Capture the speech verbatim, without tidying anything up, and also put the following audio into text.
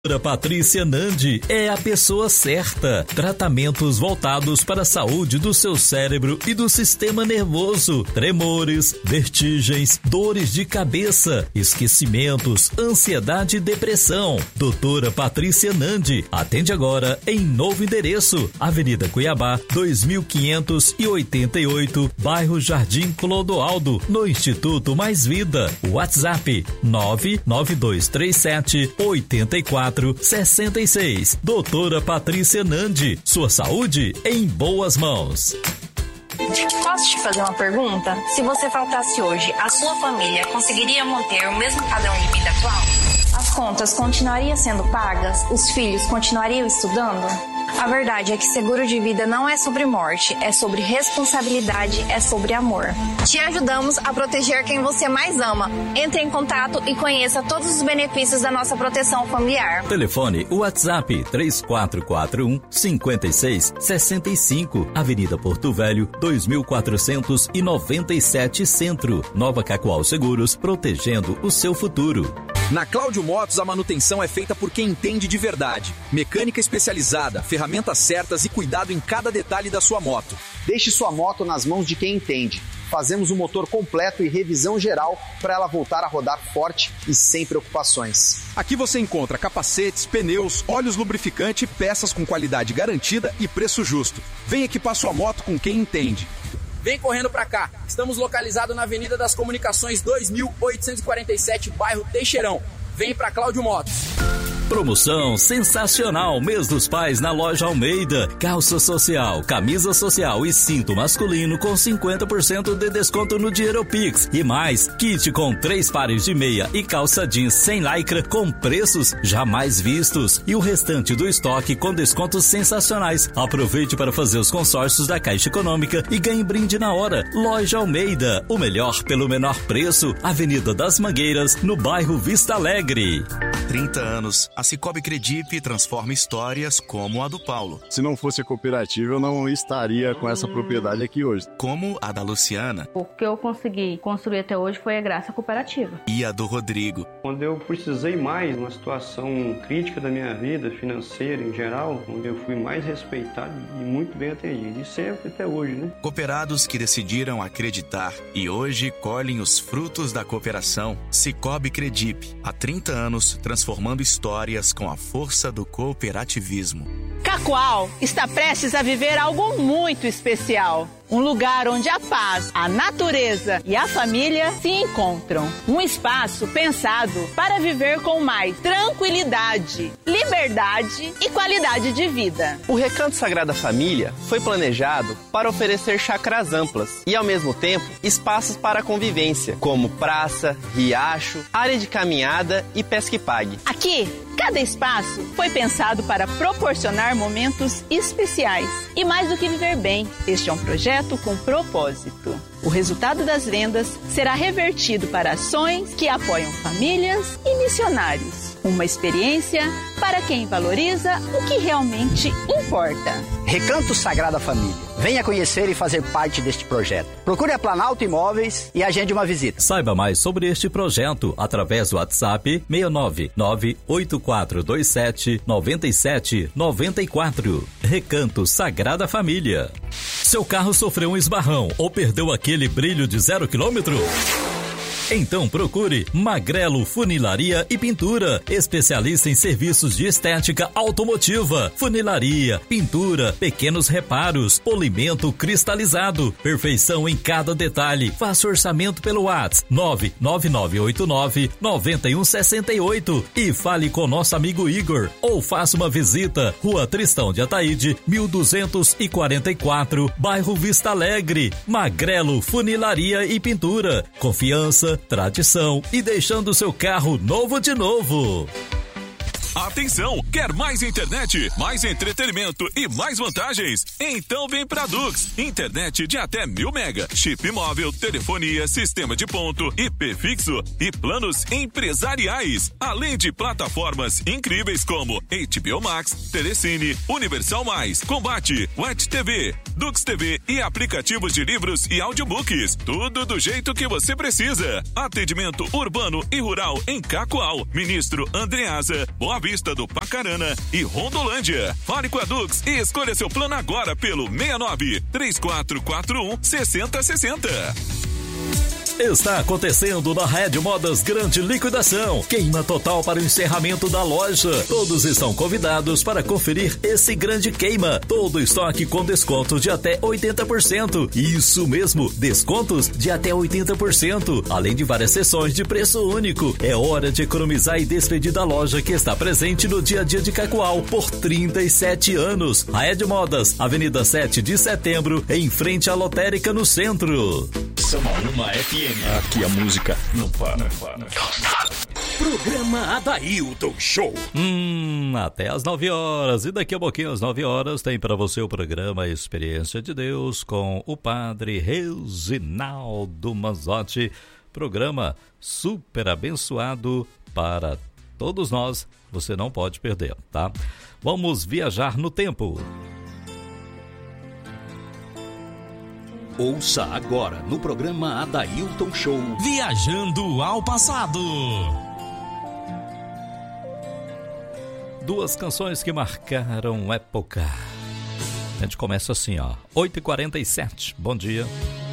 Doutora Patrícia Nandi é a pessoa certa. Tratamentos voltados para a saúde do seu cérebro e do sistema nervoso. Tremores, vertigens, dores de cabeça, esquecimentos, ansiedade e depressão. Doutora Patrícia Nandi atende agora em novo endereço. Avenida Cuiabá, dois mil quinhentos e oitenta e oito, bairro Jardim Clodoaldo, no Instituto Mais Vida. WhatsApp nove nove dois três sete oito quatro sessenta e seis. Doutora Patrícia Nandi, sua saúde em boas mãos. Posso te fazer uma pergunta? Se você faltasse hoje, a sua família conseguiria manter o mesmo padrão de vida atual? As contas continuariam sendo pagas? Os filhos continuariam estudando? A verdade é que seguro de vida não é sobre morte, é sobre responsabilidade, é sobre amor. Te ajudamos a proteger quem você mais ama. Entre em contato e conheça todos os benefícios da nossa proteção familiar. Telefone WhatsApp três quatro quatro um, cinco seis seis cinco, Avenida Porto Velho, dois mil quatrocentos e noventa e sete Centro, Nova Cacoal Seguros, protegendo o seu futuro. Na Cláudio Motos, a manutenção é feita por quem entende de verdade. Mecânica especializada, ferramentas certas e cuidado em cada detalhe da sua moto. Deixe sua moto nas mãos de quem entende. Fazemos um motor completo e revisão geral para ela voltar a rodar forte e sem preocupações. Aqui você encontra capacetes, pneus, óleos lubrificante, peças com qualidade garantida e preço justo. Vem equipar sua moto com quem entende. Vem correndo pra cá. Estamos localizados na Avenida das Comunicações dois mil oitocentos e quarenta e sete, bairro Teixeirão. Vem pra Cláudio Motos. Promoção sensacional, mês dos pais na loja Almeida. Calça social, camisa social e cinto masculino com cinquenta por cento de desconto no Dinheiro Pix. E mais, kit com três pares de meia e calça jeans sem lycra com preços jamais vistos. E o restante do estoque com descontos sensacionais. Aproveite para fazer os consórcios da Caixa Econômica e ganhe brinde na hora. Loja Almeida, o melhor pelo menor preço. Avenida das Mangueiras, no bairro Vista Alegre. trinta anos. A Cicobi Credip transforma histórias como a do Paulo. Se não fosse a cooperativa, eu não estaria com essa propriedade aqui hoje. Como a da Luciana. O que eu consegui construir até hoje foi a graça cooperativa. E a do Rodrigo. Quando eu precisei mais, uma situação crítica da minha vida, financeira em geral, onde eu fui mais respeitado e muito bem atendido. E sempre até hoje, né? Cooperados que decidiram acreditar e hoje colhem os frutos da cooperação. Cicobi Credip. Há trinta anos, transformando histórias com a força do cooperativismo. Cacoal está prestes a viver algo muito especial. Um lugar onde a paz, a natureza e a família se encontram. Um espaço pensado para viver com mais tranquilidade, liberdade e qualidade de vida. O Recanto Sagrada Família foi planejado para oferecer chácaras amplas e, ao mesmo tempo, espaços para convivência, como praça, riacho, área de caminhada e pesca e pague. Aqui, cada espaço foi pensado para proporcionar momentos especiais. E mais do que viver bem, este é um projeto com propósito. O resultado das vendas será revertido para ações que apoiam famílias e missionários. Uma experiência para quem valoriza o que realmente importa. Recanto Sagrada Família. Venha conhecer e fazer parte deste projeto. Procure a Planalto Imóveis e agende uma visita. Saiba mais sobre este projeto através do WhatsApp seis nove nove oito quatro dois sete nove sete nove quatro. Recanto Sagrada Família. Seu carro sofreu um esbarrão ou perdeu aquele brilho de zero quilômetro? Então procure Magrelo Funilaria e Pintura, especialista em serviços de estética automotiva, funilaria, pintura, pequenos reparos, polimento cristalizado, perfeição em cada detalhe. Faça orçamento pelo WhatsApp nove nove nove oito nove nove um seis oito e fale com nosso amigo Igor ou faça uma visita, Rua Tristão de Ataíde, mil duzentos e quarenta e quatro, bairro Vista Alegre. Magrelo Funilaria e Pintura, confiança, tradição e deixando seu carro novo de novo. Atenção! Quer mais internet, mais entretenimento e mais vantagens? Então vem pra Dux. Internet de até mil mega, chip móvel, telefonia, sistema de ponto, I P fixo e planos empresariais. Além de plataformas incríveis como H B O Max, Telecine, Universal Mais, Combate, Wet T V, Dux T V e aplicativos de livros e audiobooks. Tudo do jeito que você precisa. Atendimento urbano e rural em Cacoal. Ministro Andreasa, Boa Vista. Paulista do Pacarana e Rondolândia. Fale com a Dux e escolha seu plano agora pelo seis nove três quatro quatro um seis zero seis zero. Está acontecendo na Red Modas grande liquidação. Queima total para o encerramento da loja. Todos estão convidados para conferir esse grande queima. Todo estoque com desconto de até oitenta por cento. Isso mesmo, descontos de até oitenta por cento. Além de várias sessões de preço único. É hora de economizar e despedir da loja que está presente no dia a dia de Cacoal por trinta e sete anos. Red Modas, Avenida sete de Setembro, em frente à Lotérica no centro. Samaúma F M. Aqui a música não para, não para, não para. Programa Adailton Show. Hum, até às nove horas. E daqui a pouquinho, às nove horas, tem para você o programa Experiência de Deus com o padre Reginaldo Manzotti. Programa super abençoado para todos nós. Você não pode perder, tá? Vamos viajar no tempo. Ouça agora no programa Adailton Show. Viajando ao passado. Duas canções que marcaram época. A gente começa assim, ó. oito e quarenta e sete. Bom dia.